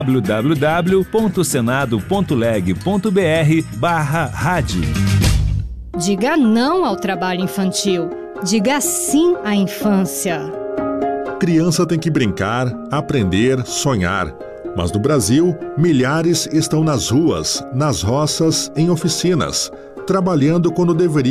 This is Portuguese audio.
www.senado.leg.br/rádio. Diga não ao trabalho infantil. Diga sim à infância. Criança tem que brincar, aprender, sonhar. Mas no Brasil, milhares estão nas ruas, nas roças, em oficinas, trabalhando quando deveriam